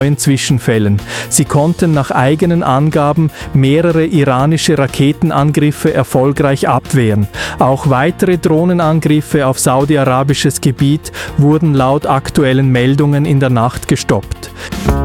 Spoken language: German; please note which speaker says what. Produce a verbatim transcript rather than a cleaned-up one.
Speaker 1: Zwischenfällen. Sie konnten nach eigenen Angaben mehrere iranische Raketenangriffe erfolgreich abwehren. Auch weitere Drohnenangriffe auf saudi-arabisches Gebiet wurden laut aktuellen Meldungen in der Nacht gestoppt.